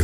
red.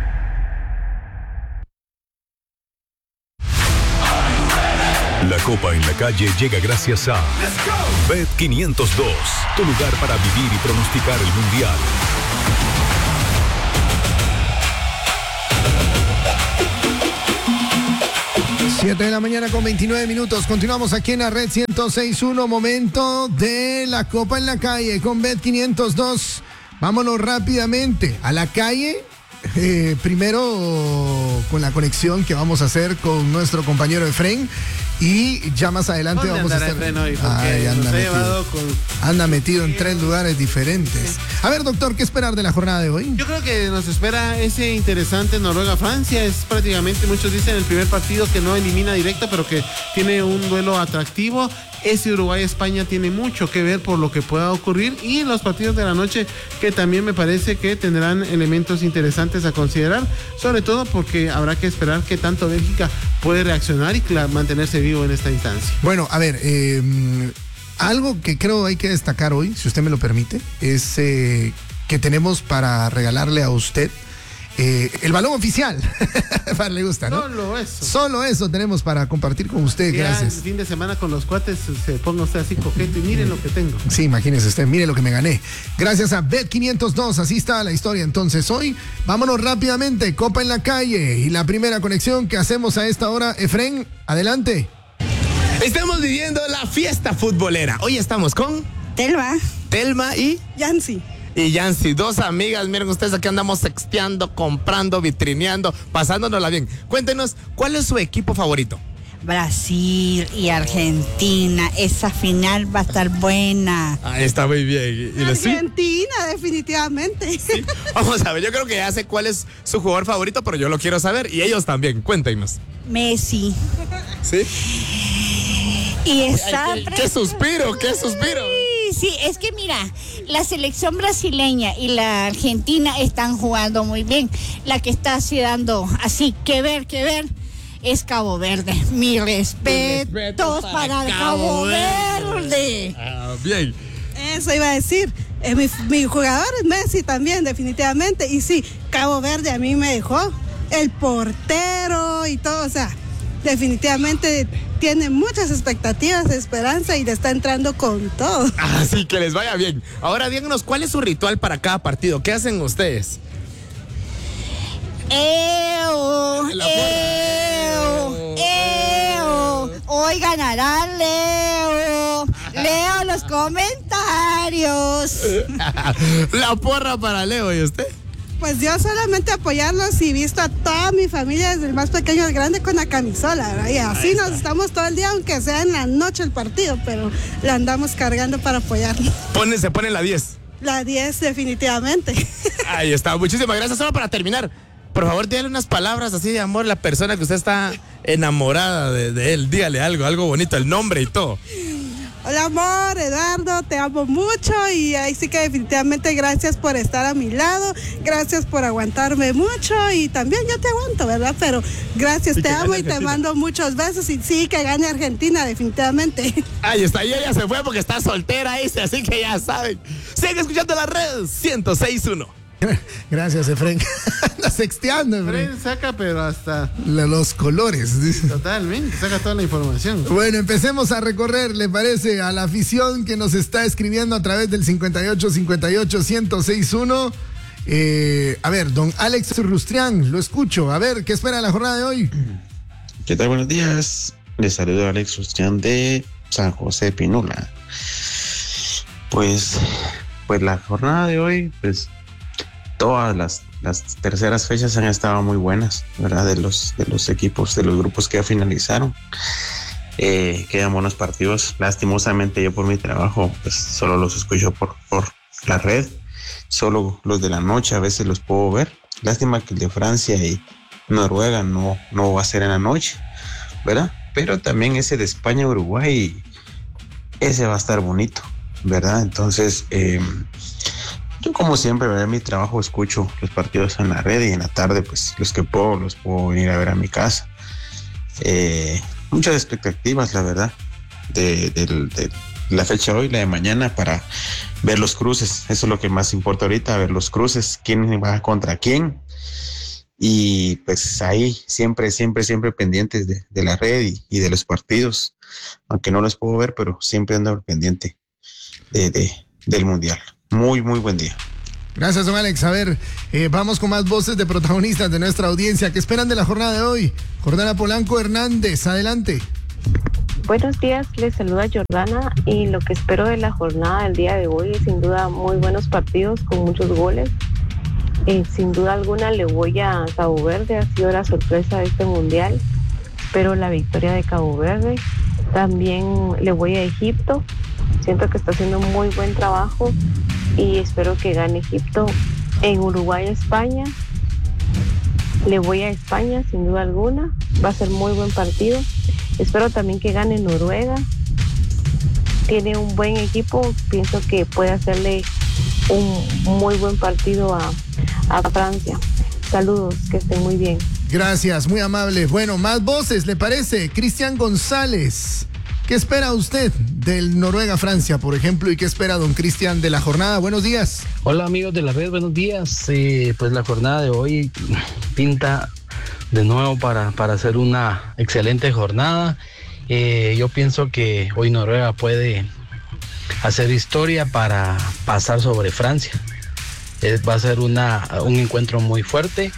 La Copa en la Calle llega gracias a Bet502, tu lugar para vivir y pronosticar el Mundial. Siete de la mañana con 29 minutos. Continuamos aquí en la red 106.1. Momento de la Copa en la Calle con Bet502. Vámonos rápidamente a la calle. Primero con la conexión que vamos a hacer con nuestro compañero Efren. Y ya más adelante vamos a estar. Anda metido en 3 lugares diferentes. A ver, doctor, ¿qué esperar de la jornada de hoy? Yo creo que nos espera ese interesante Noruega-Francia. Es prácticamente, muchos dicen, el primer partido que no elimina directo, pero que tiene un duelo atractivo. Ese Uruguay-España tiene mucho que ver por lo que pueda ocurrir, y los partidos de la noche que también me parece que tendrán elementos interesantes a considerar, sobre todo porque habrá que esperar que tanto Bélgica puede reaccionar y mantenerse vivo en esta instancia. Bueno, a ver, algo que creo hay que destacar hoy, si usted me lo permite, es que tenemos para regalarle a usted el balón oficial. Le gusta, ¿no? Solo eso tenemos para compartir con usted. Ya gracias. El fin de semana con los cuates se ponga usted así coqueto y miren lo que tengo. Sí, imagínese usted, mire lo que me gané. Gracias a Bet502, así está la historia. Entonces hoy, vámonos rápidamente, Copa en la Calle. Y la primera conexión que hacemos a esta hora, Efren, adelante. Estamos viviendo la fiesta futbolera. Hoy estamos con Telma y Yancy. Y Yancy, 2 amigas. Miren ustedes, aquí andamos sexteando, comprando, vitrineando, pasándonosla bien. Cuéntenos, ¿cuál es su equipo favorito? Brasil y Argentina. Esa final va a estar buena. Está muy bien. ¿Y Argentina, definitivamente. ¿Sí? Vamos a ver, yo creo que ya sé cuál es su jugador favorito, pero yo lo quiero saber, y ellos también. Cuéntenos. Messi. ¿Sí? Y está... ¿Qué suspiro? Sí, es que mira, la selección brasileña y la argentina están jugando muy bien. La que está así dando así que ver es Cabo Verde. Mis respetos para Cabo Verde. Bien. Eso iba a decir. Mi jugador es Messi también, definitivamente. Y sí, Cabo Verde a mí me dejó el portero y todo, o sea, definitivamente tiene muchas expectativas, esperanza y le está entrando con todo. Así que les vaya bien. Ahora díganos, ¿cuál es su ritual para cada partido? ¿Qué hacen ustedes? Hoy ganará Leo. Leo los comentarios. La porra para Leo, ¿y usted? Pues yo solamente apoyarlos y visto a toda mi familia, desde el más pequeño al grande, con la camisola, ¿verdad? Y así nos estamos todo el día, aunque sea en la noche el partido, pero la andamos cargando para apoyarlo. Se pone la 10. La 10, definitivamente. Ahí está, muchísimas gracias. Solo para terminar, por favor, dígale unas palabras así de amor a la persona que usted está enamorada de él. Dígale algo bonito, el nombre y todo. Hola amor, Eduardo, te amo mucho y ahí sí que definitivamente gracias por estar a mi lado, gracias por aguantarme mucho y también yo te aguanto, ¿verdad? Pero gracias, te amo y te mando muchos besos y sí, que gane Argentina, definitivamente. Ahí está, y ella se fue porque está soltera, así que ya saben. Sigue escuchando la red 106.1. Gracias, Efren. Anda sexteando, Efren saca, pero hasta los colores. Totalmente, saca toda la información. Bueno, empecemos a recorrer, ¿le parece? A la afición que nos está escribiendo a través del 5858-1061. A ver, don Alex Rustrián, lo escucho. A ver, ¿qué espera la jornada de hoy? ¿Qué tal? Buenos días. Les saludo a Alex Rustrián de San José de Pinula. Pues la jornada de hoy, pues todas las terceras fechas han estado muy buenas, ¿verdad? De los equipos, de los grupos que ya finalizaron. Quedan buenos partidos. Lastimosamente yo por mi trabajo pues solo los escucho por la red. Solo los de la noche a veces los puedo ver. Lástima que el de Francia y Noruega no va a ser en la noche, ¿verdad? Pero también ese de España-Uruguay, ese va a estar bonito, ¿verdad? Entonces, yo como siempre, ¿verdad? En mi trabajo escucho los partidos en la red y en la tarde, pues los que puedo, los puedo venir a ver a mi casa. Muchas expectativas, la verdad, de la fecha hoy, la de mañana, para ver los cruces. Eso es lo que más importa ahorita, ver los cruces, quién va contra quién. y pues ahí siempre pendientes de la red y de los partidos, aunque no los puedo ver, pero siempre ando pendiente del Mundial. Muy buen día. Gracias, don Alex. A ver, vamos con más voces de protagonistas de nuestra audiencia. ¿Qué esperan de la jornada de hoy? Jordana Polanco Hernández, adelante. Buenos días, les saluda Jordana y lo que espero de la jornada del día de hoy es sin duda muy buenos partidos con muchos goles. Sin duda alguna le voy a Cabo Verde, ha sido la sorpresa de este mundial. Espero la victoria de Cabo Verde. También le voy a Egipto, siento que está haciendo un muy buen trabajo y espero que gane Egipto. En Uruguay, España, le voy a España sin duda alguna, va a ser muy buen partido. Espero también que gane Noruega, tiene un buen equipo, pienso que puede hacerle un muy buen partido a Francia. Saludos, que estén muy bien. Gracias, muy amable. Bueno, más voces, ¿le parece? Cristian González, ¿qué espera usted del Noruega-Francia, por ejemplo? ¿Y qué espera don Cristian de la jornada? Buenos días. Hola amigos de la red, buenos días. Pues la jornada de hoy pinta de nuevo para hacer una excelente jornada. Yo pienso que hoy Noruega puede hacer historia para pasar sobre Francia. Va a ser un encuentro muy fuerte.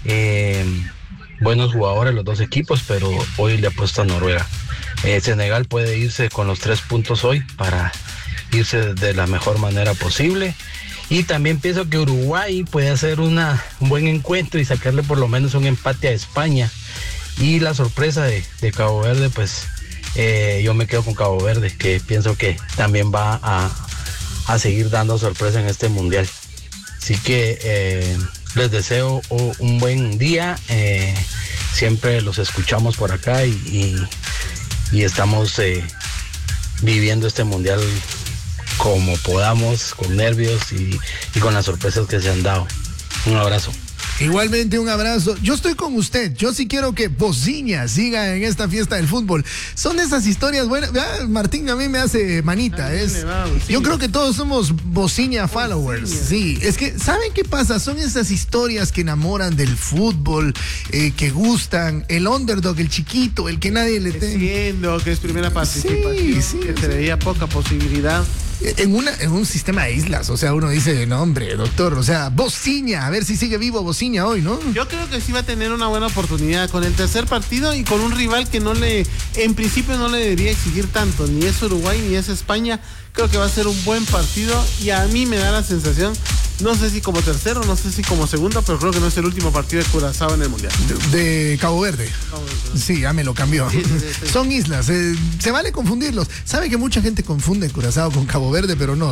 Buenos jugadores los dos equipos, pero hoy le apuesto a Noruega. Senegal puede irse con los 3 puntos hoy para irse de la mejor manera posible. Y también pienso que Uruguay puede hacer un buen encuentro y sacarle por lo menos un empate a España. Y la sorpresa de Cabo Verde, pues yo me quedo con Cabo Verde, que pienso que también va a seguir dando sorpresa en este mundial. Así que les deseo un buen día. Siempre los escuchamos por acá y estamos viviendo este mundial como podamos, con nervios y con las sorpresas que se han dado. Un abrazo. Igualmente un abrazo. Yo estoy con usted. Yo sí quiero que Bociña siga en esta fiesta del fútbol. Son esas historias buenas. Martín a mí me hace manita. Yo creo que todos somos Bociña followers. Sí, es que ¿saben qué pasa? Son esas historias que enamoran del fútbol, que gustan. El underdog, el chiquito, el que nadie le Siendo que es primera participación, sí, que se veía poca posibilidad. En un sistema de islas, o sea, uno dice, no hombre, doctor, o sea, Bociña, a ver si sigue vivo Bociña hoy, ¿no? Yo creo que sí va a tener una buena oportunidad con el tercer partido y con un rival que en principio no le debería exigir tanto, ni es Uruguay ni es España. Creo que va a ser un buen partido y a mí me da la sensación, no sé si como tercero, no sé si como segundo, pero creo que no es el último partido de Curazao en el Mundial. De Cabo Verde. Sí, ya me lo cambió. Sí. Son islas, se vale confundirlos. Sabe que mucha gente confunde Curazao con Cabo Verde, pero no,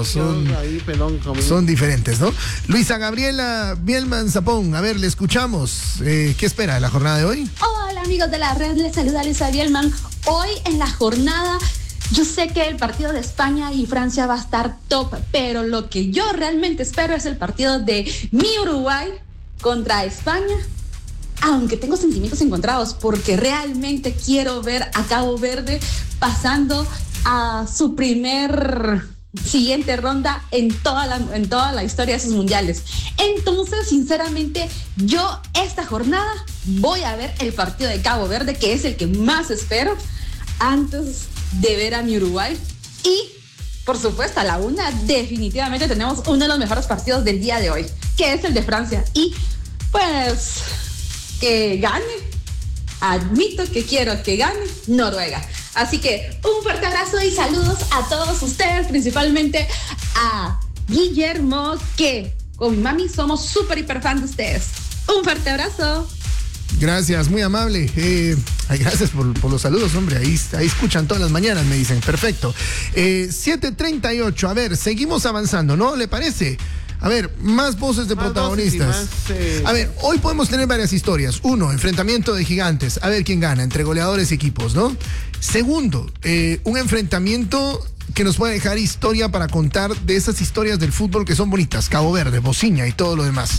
son diferentes, ¿no? Luisa Gabriela Bielman Zapón, a ver, le escuchamos. ¿Qué espera de la jornada de hoy? Hola amigos de la red, les saluda Luisa Bielman. Hoy en la jornada, yo sé que el partido de España y Francia va a estar top, pero lo que yo realmente espero es el partido de mi Uruguay contra España, aunque tengo sentimientos encontrados, porque realmente quiero ver a Cabo Verde pasando a su primer siguiente ronda en toda la historia de sus mundiales. Entonces, sinceramente, yo esta jornada voy a ver el partido de Cabo Verde, que es el que más espero, antes de ver a mi Uruguay. Y por supuesto a la una definitivamente tenemos uno de los mejores partidos del día de hoy, que es el de Francia, y pues que gane, admito que quiero que gane Noruega. Así que un fuerte abrazo y saludos a todos ustedes, principalmente a Guillermo, que con mi mami somos súper hiper fan de ustedes. Un fuerte abrazo. Gracias, muy amable. Gracias por los saludos, hombre. Ahí escuchan todas las mañanas, me dicen. Perfecto. 7:38. A ver, seguimos avanzando, ¿no? ¿Le parece? A ver, más voces de protagonistas. A ver, hoy podemos tener varias historias. Uno, enfrentamiento de gigantes. A ver quién gana, entre goleadores y equipos, ¿no? Segundo, un enfrentamiento que nos puede dejar historia para contar de esas historias del fútbol que son bonitas. Cabo Verde, Bociña y todo lo demás.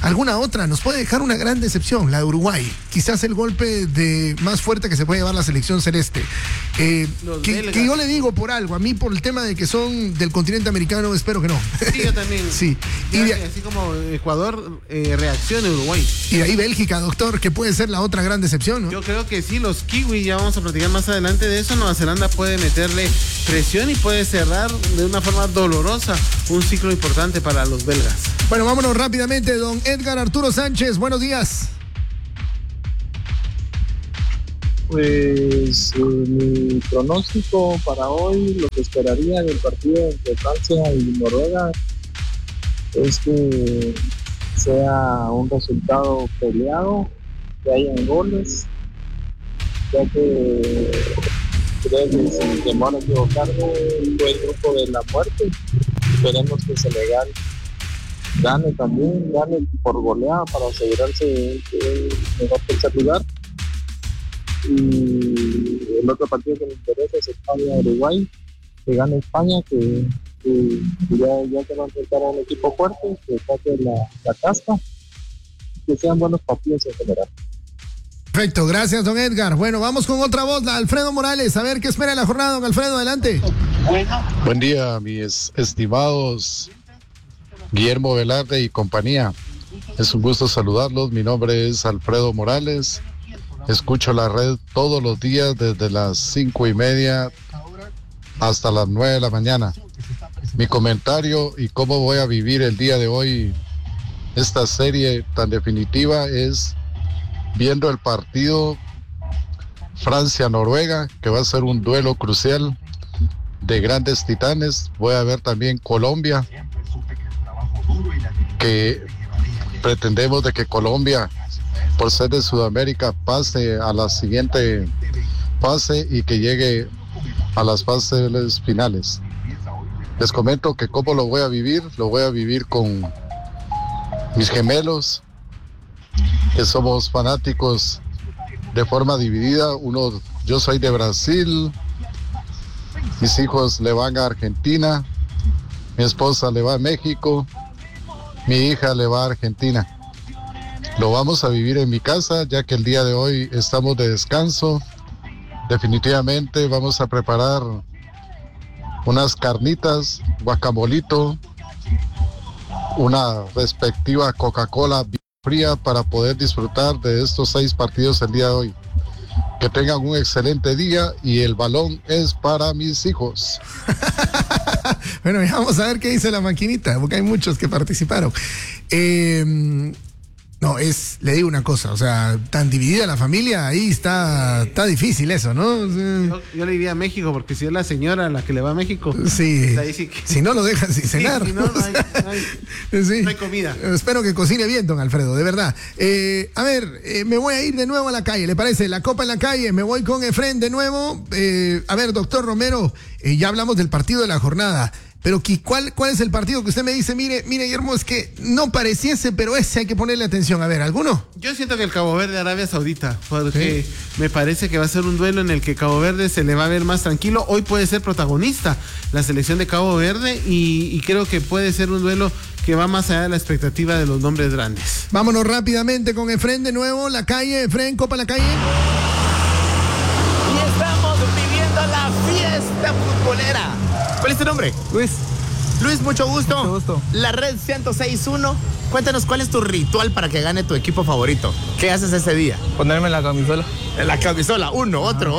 alguna otra. Nos puede dejar una gran decepción, la de Uruguay. Quizás el golpe más fuerte que se puede llevar la selección celeste. Que yo le digo por algo, a mí por el tema de que son del continente americano, espero que no. Sí, yo también. Sí. Así como Ecuador reacciona Uruguay. Y de ahí Bélgica, doctor, que puede ser la otra gran decepción, ¿no? Yo creo que sí, los kiwis, ya vamos a platicar más adelante de eso. Nueva Zelanda puede meterle presión y puede cerrar de una forma dolorosa un ciclo importante para los belgas. Bueno, vámonos rápidamente, don Edgar Arturo Sánchez, buenos días. Pues mi pronóstico para hoy, lo que esperaría del partido entre Francia y Noruega es que sea un resultado peleado, que hayan goles, ya que creo que sin temor a equivocarme fue el grupo de la muerte. Esperemos que Senegal gane por goleada para asegurarse el mejor tercer lugar. Y el otro partido que me interesa es España-Uruguay, que gane España, que ya que va a enfrentar a un equipo fuerte, que saque la casta, que sean buenos partidos en general. Perfecto, gracias don Edgar. Bueno, vamos con otra voz, la Alfredo Morales, a ver qué espera la jornada, don Alfredo, adelante. Buen día, mis estimados Guillermo Velarde y compañía. Es un gusto saludarlos, mi nombre es Alfredo Morales. Escucho la red todos los días desde las 5:30 hasta las 9 de la mañana. Mi comentario y cómo voy a vivir el día de hoy esta serie tan definitiva es viendo el partido Francia-Noruega, que va a ser un duelo crucial de grandes titanes. Voy a ver también Colombia, que pretendemos de que Colombia, por ser de Sudamérica, pase a la siguiente fase y que llegue a las fases finales. Les comento que cómo lo voy a vivir con mis gemelos, que somos fanáticos de forma dividida. Yo soy de Brasil, mis hijos le van a Argentina, mi esposa le va a México, mi hija le va a Argentina. Lo vamos a vivir en mi casa, ya que el día de hoy estamos de descanso. Definitivamente vamos a preparar unas carnitas, guacamolito, una respectiva Coca-Cola fría para poder disfrutar de estos 6 partidos el día de hoy. Que tengan un excelente día y el balón es para mis hijos. Bueno, ya vamos a ver qué dice la maquinita, porque hay muchos que participaron. No, le digo una cosa, o sea, tan dividida la familia, ahí está difícil eso, ¿no? Yo le diría a México, porque si es la señora la que le va a México, sí, sí que... si no lo dejan sin cenar. Sí, si no hay comida. Espero que cocine bien, don Alfredo, de verdad. A ver, me voy a ir de nuevo a la calle, ¿le parece? La copa en la calle, me voy con Efren de nuevo. A ver, doctor Romero, ya hablamos del partido de la jornada. Pero ¿cuál es el partido que usted me dice? Mire, Guillermo, es que no pareciese, pero ese hay que ponerle atención. A ver, ¿alguno? Yo siento que el Cabo Verde, Arabia Saudita, porque me parece que va a ser un duelo en el que Cabo Verde se le va a ver más tranquilo. Hoy puede ser protagonista la selección de Cabo Verde y creo que puede ser un duelo que va más allá de la expectativa de los nombres grandes. Vámonos rápidamente con Efren de nuevo, la calle, Efren, Copa la calle. Y estamos viviendo la fiesta futbolera. ¿Cuál es tu nombre? Luis, mucho gusto. Mucho gusto. La red 106.1. Cuéntanos cuál es tu ritual para que gane tu equipo favorito. ¿Qué haces ese día? Ponerme la camisola. La camisola, otro.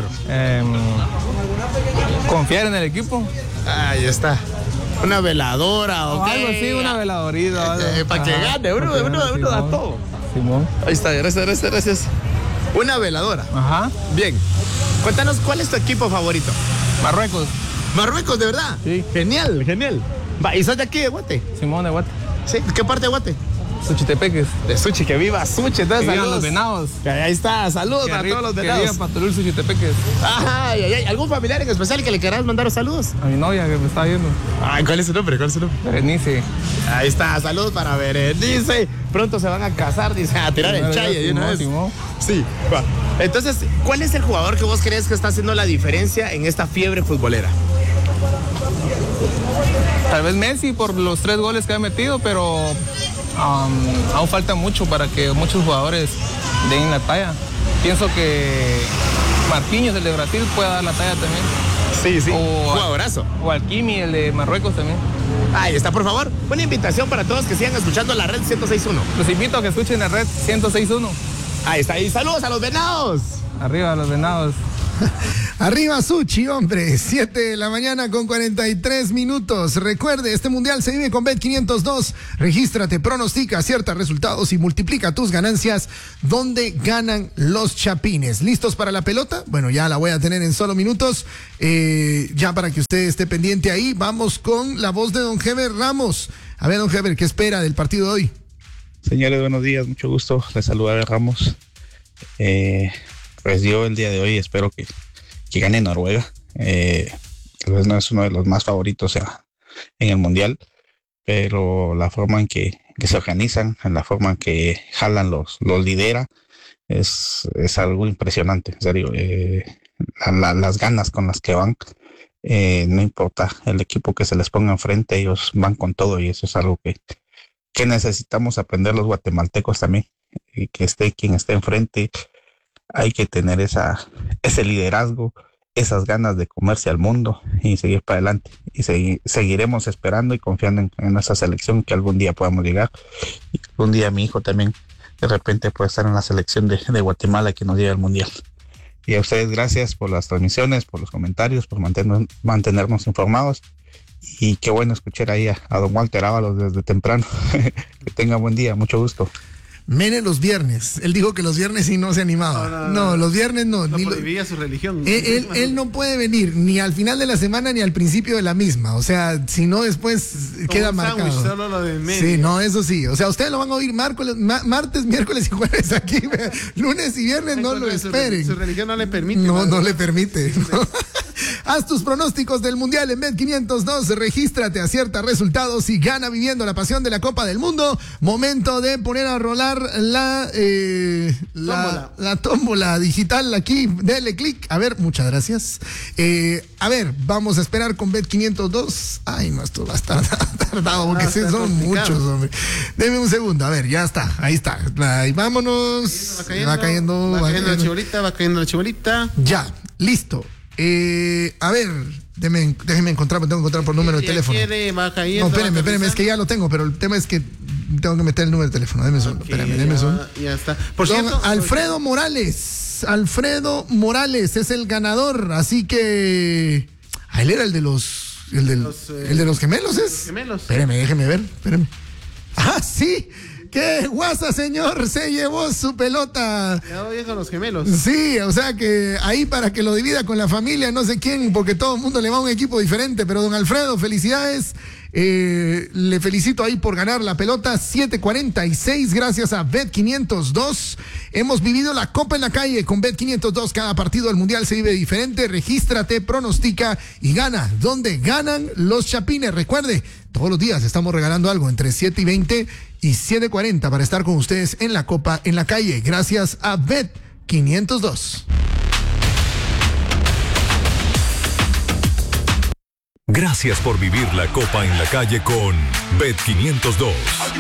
Confiar en el equipo. Ahí está. Una veladora o algo así, una veladorita. Para que gane, uno da todo. Simón. Ahí está, gracias. Una veladora. Ajá. Bien. Cuéntanos cuál es tu equipo favorito. Marruecos, ¿de verdad? Sí. Genial. Va, ¿y sos de aquí, de Guate? Simón, de Guate. ¿Sí? ¿Qué parte de Guate? Suchitepeques. De Suchi, que viva Suchi. Entonces, que vivan los venados. Ahí está, saludos a todos los venados. Que viva Patulul, Suchitepeques. Ay. ¿Algún familiar en especial que le querás mandar los saludos? A mi novia que me está viendo. Ay, ¿cuál es su nombre? Berenice. Ahí está, saludos para Berenice. Pronto se van a casar, dice, a tirar el chaye de una vez. Sí, va. Entonces, ¿cuál es el jugador que vos crees que está haciendo la diferencia en esta fiebre futbolera? Tal vez Messi por los 3 goles que ha metido, pero aún falta mucho para que muchos jugadores den la talla. Pienso que Marquinhos, el de Brasil, pueda dar la talla también. Sí, jugadorazo. O Alquimi, el de Marruecos también. Ahí está, por favor, una invitación para todos que sigan escuchando la Red 106.1. Los invito a que escuchen la Red 106.1. Ahí está, y saludos a los venados. Arriba los venados. Arriba Suchi, hombre, 7 de la mañana con 43 minutos. Recuerde, este mundial se vive con Bet502. Regístrate, pronostica, acierta resultados y multiplica tus ganancias donde ganan los chapines. ¿Listos para la pelota? Bueno, ya la voy a tener en solo minutos. Ya para que usted esté pendiente ahí, vamos con la voz de don Heber Ramos. A ver, don Heber, ¿qué espera del partido de hoy? Señores, buenos días, mucho gusto. Les saluda a Ramos. Pues yo el día de hoy espero que gane Noruega. Tal vez no es uno de los más favoritos en el mundial, pero la forma en que se organizan, en la forma en que jalan los lidera, es algo impresionante, en serio. Las ganas con las que van, no importa el equipo que se les ponga enfrente, ellos van con todo, y eso es algo que necesitamos aprender los guatemaltecos también, y que esté quien esté enfrente. Hay que tener ese liderazgo, esas ganas de comerse al mundo y seguir para adelante. Y seguiremos esperando y confiando en esa selección, que algún día podamos llegar. Y algún día mi hijo también de repente puede estar en la selección de Guatemala, que nos lleve al mundial. Y a ustedes gracias por las transmisiones, por los comentarios, por mantenernos informados. Y qué bueno escuchar ahí a don Walter Ábalos desde temprano. Que tenga buen día, mucho gusto. Mene los viernes. Él dijo que los viernes sí no se animaba. No, los viernes no. No prohibía su religión. Él no puede venir ni al final de la semana ni al principio de la misma. O sea, si no después queda marcado. Solo lo de medio. Sí, no, eso sí. O sea, ustedes lo van a oír martes, miércoles y jueves aquí. Lunes y viernes no lo esperen. Su religión no le permite. No le permite. ¿No? Haz tus pronósticos del Mundial en Bet502. Regístrate, acierta resultados y gana viviendo la pasión de la Copa del Mundo. Momento de poner a rolar la tómbola digital aquí. Dele clic. A ver, muchas gracias. A ver, vamos a esperar con Bet502. Ay, no, esto va a estar tardado porque sí, son complicado. Muchos, hombre. Deme un segundo. A ver, ya está. Ahí está. Ahí vámonos. Va cayendo la chibolita. Ya, listo. A ver, déjeme encontrar, tengo que encontrar por número de teléfono. No, espéreme, es que ya lo tengo, pero el tema es que tengo que meter el número de teléfono. Deme un segundo, deme un segundo. Ya está. Por cierto, Alfredo Morales es el ganador, así que él era el de los gemelos, ¿es? Gemelos. Espéreme, déjeme ver, espéreme. Ah, sí. ¡Qué guasa, señor! Se llevó su pelota. Quedó bien con los gemelos. Sí, o sea que ahí para que lo divida con la familia, no sé quién, porque todo el mundo le va a un equipo diferente. Pero don Alfredo, felicidades. Le felicito ahí por ganar la pelota. 7:46 gracias a Bet502. Hemos vivido la Copa en la calle con Bet502. Cada partido del Mundial se vive diferente. Regístrate, pronostica y gana. ¿Dónde ganan los chapines? Recuerde, todos los días estamos regalando algo entre 7:20 y 7:40 para estar con ustedes en la Copa en la calle. Gracias a Bet502. Gracias por vivir la Copa en la calle con Bet502.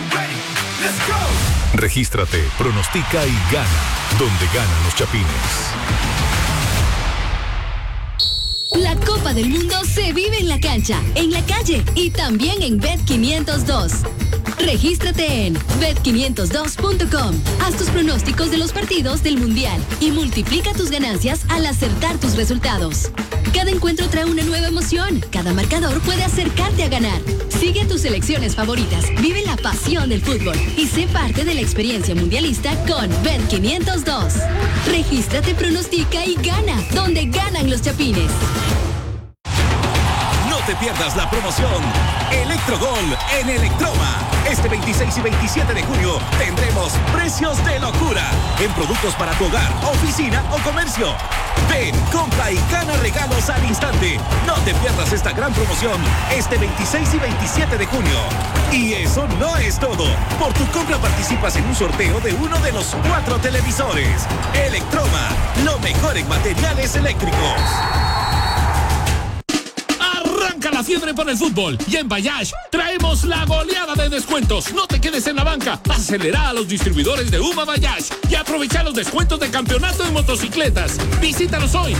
Regístrate, pronostica y gana donde ganan los chapines. La Copa del Mundo se vive en la cancha, en la calle y también en Bet502. Regístrate en bet502.com. Haz tus pronósticos de los partidos del Mundial y multiplica tus ganancias al acertar tus resultados. Cada encuentro trae una nueva emoción. Cada marcador puede acercarte a ganar. Sigue tus selecciones favoritas, vive la pasión del fútbol y sé parte de la experiencia mundialista con Bet502. Regístrate, pronostica y gana, donde ganan los chapines. No te pierdas la promoción Electrogol en Electroma. Este 26 y 27 de junio tendremos precios de locura en productos para tu hogar, oficina o comercio. Ven, compra y gana regalos al instante. No te pierdas esta gran promoción este 26 y 27 de junio. Y eso no es todo. Por tu compra participas en un sorteo de uno de los 4 televisores. Electroma, lo mejor en materiales eléctricos. La fiebre por el fútbol y en Bayash traemos la goleada de descuentos. No te quedes en la banca. Acelera a los distribuidores de UMA Bayash y aprovecha los descuentos de campeonato de motocicletas. Visítanos hoy